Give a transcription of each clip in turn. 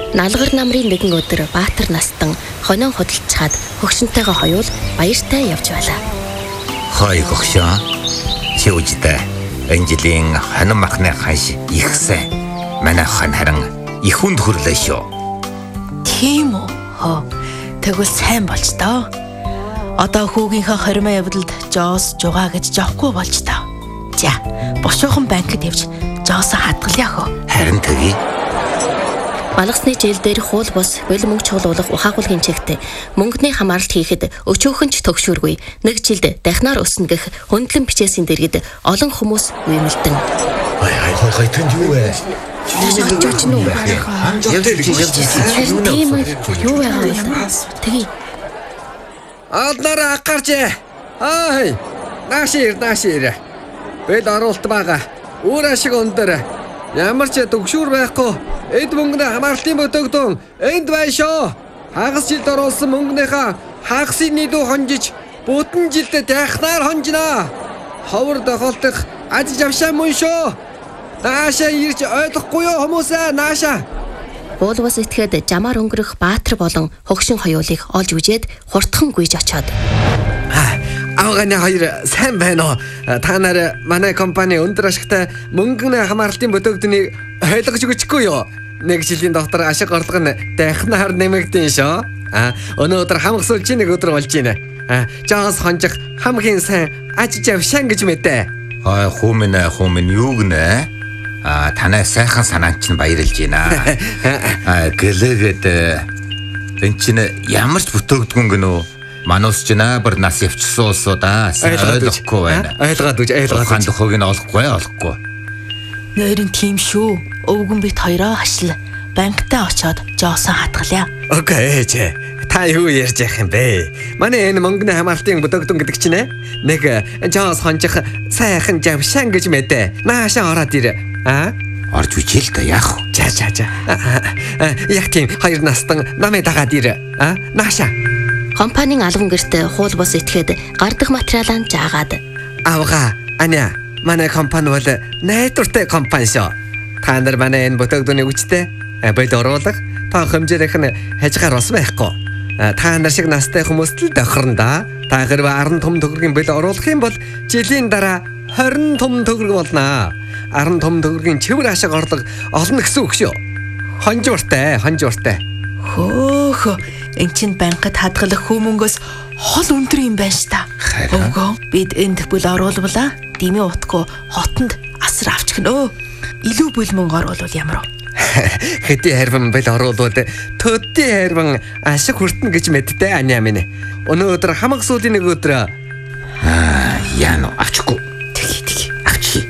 Налгар намрын нэгэн өдөр Баатар настан хонион худалцаад хөгшөнтэйгээ хоёул баяртай явж байлаа. Хой хөгшөө. Чи үжидэ. Энэ жилийн хонин махны ханш ихсэн. Манай хон харин их хүнд хөрлөө шүү. Тийм үү? Хоо. Тэгвэл сайн болж доо. Одоо хүүгийнхээ хоримоо явдалд жоос жугаа гэж жавхгүй болж доо. За, бошоохон банкд явж жоосоо хадгалъя хөө. Харин тэгье. Малгасны жил дээр хуул бус бөл мөнгө чуулуулах ухаагуулгын чигт мөнгөний хамааралт хийхэд өчөөхөнч төгшүүргүй нэг жилд дахнаар өснө гэх хөндлөн бичээсийн дэргэд олон хүмүүс уймэлдэн. Хай тэнд юу вэ? Юу вэ? Тэгье. Алднараа гарч. Ай. Наашир. Бид оруулалт байгаа. Өөр ашиг өндөр. Ямар ч төгшүүр байхгүй. Эд мөнгөний хамаарлын бүтээгдэхүүн энд байна шүү. Хагас жилд оруулсан мөнгөнийхөө хагасыг нийлүү хонжиж, бүтэн жилдээ дахнаар хонжно. Ховор тохиолдох аж авшаа мөн шүү. Наашаа ирж ойлгохгүй юу хүмүүсээ наашаа. Уулбас итгэхэд жамаар өнгөрөх Баатар болон хөгшин хоёулыг олж үжээд хурдхан гүйж очоод. Авганы хоёр сайн байна уу? Та нар манай компани өндөр ашигтай мөнгөний хамаарлын бүтээгдэхүүнийг ойлгож өгөхгүй юу? Нэг жилийн доктор ашиг орлого нь дахнаар нэмэгдэн шүү. Өнөөдөр хамаг сүүлчийн нэг өдөр болж байна. Жоос хонжих хамгийн сайн аж авшаан гэж мэдээ. Хүмүн юу гэнэ? Танай сайхан санаанд чинь баярлж байна. Гэлээгээд энэ чинь ямар ч бүтээгдэхүүн гэнэ үү? Манус ч набар нас явчихсан улсуудаа ойлгохгүй байна. Ойлгоод үж. Хандхыг нь олохгүй. Нэрэн тийм шүү. Өвгөн бит хоёроо хашил. Банктаа очоод жоосоо хадгалъя. Окей. Та юу ярьж явах юм бэ? Манай энэ мөнгөний хамаалтын бүтээгдэхүүн гэдэг чинь нэг жоос хонжих сайхан жавшаан гэж мэдээ. Наашаа ороод ир. Орж үжил та яах вэ? За. Яг тийм хоёр настан намайг дагаад ир. Наашаа. Компанийн албан гэрт хуул бус итгэхэд гардах материалаа жаагаад. Авгаа. Аня. Манай компани бол найдвартай компани шүү. Та нар манай энэ бүтээгдэхүүнийг үжтэй бид оруулах та хэмжээх нь хажгаар бас байхгүй. Та нар шиг настай хүмүүст л тохирно да. Та хэрвээ 10 том төгрөгийн бил оруулах юм бол жилийн дараа 20 том төгрөг болно. 10 том төгрөгийн чивэр ашиг орлого олно гэсэн үг шүү. Хонжууртай. Хөөх. Энд чинь банкад хадгалах хүмүүнгээс хол өндөр юм байна ш та. Өвгөө бид энд бүл оруулвала. Дими утгүй хотонд асар авч гэнэ. Илүү бүл мөнгө оруулвал ямар вэ? Хэдий харван бил оруулвал төдий харван ашиг хүртэн гэж мэддэг аниа минь. Өнөөдөр хамаг сүүлийн нэг өдөр яано авчихгүй. Тэг. Авчи.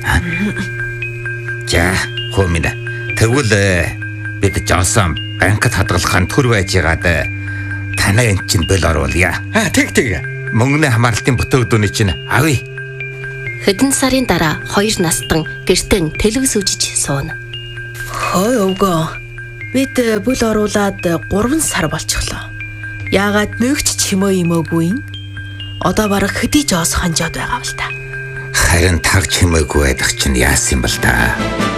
За, хүмүн. Тэгвэл бид жоосон банкд хадгалахын төр байж байгаад танай энэ чинь бил оруулъя. Тэг. Мөнгөний хамаарлын бүтээгдэхүүний чинь авъя. Хэдэн сарын дараа хоёр настан гэртэн телевиз үзэж сууна. Хой өвгөө. Бид бүл оруулаад 3 сар болчихлоо. Яагаад нэгч чимөө имөөгүй? Одоо бараг хэдий жоос хонжоод байгаа бол та. Харин таг чимээгүй байх чинь яасан юм бол та.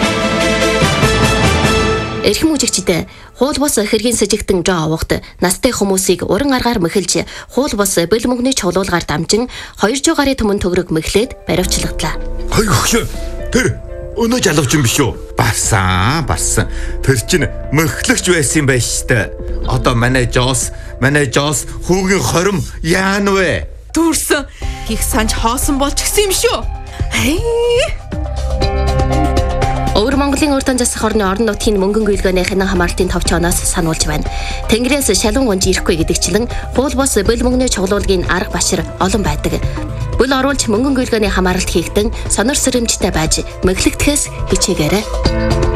Эрхэм үжигчдээ хуул бус хэргийн сэжигтэн жоо авахт настай хүмүүсийг уран аргаар мэхэлж хуул бус бэл мөнгөний чуулуулгаар дамжин 200 гаруй төмөн төгрөг мэхлээд баривчлагдлаа. Хой хөөе. Тэр өнөө жалавч юм биш үү? Барсан. Тэр чинь мөхлөгч байсан юм байна штэ. Одоо манай жоос хүүгийн хорим яан вэ? Дүрсэн. Их санж хоосон болж гисэн юм шүү. Өвөр Монголын урд засах орны орон нутгийн мөнгөн гүйлгээний хянан хамаалтын товчооноос сануулж байна. Тэнгэрээс шалгун гонж ирэхгүй гэдэгчлэн хуул бус бөл мөнгөний чуулуулгийн арга башир олон байдаг. Бүл оруулж мөнгөн гүйлгээний хамааралт хийгдэн сонор сэрэмжтэй байж мэхлэгдэхээс хичээгээрэй.